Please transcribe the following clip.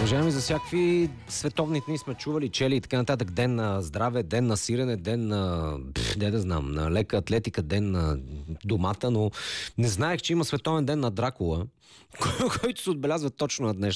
Уважаеми, за всякакви световни дни сме чували, чели и така нататък. Ден на здраве, ден на сирене, ден на, на лека атлетика, ден на домата, но не знаех, че има световен ден на Дракула, който се отбелязва точно на днешна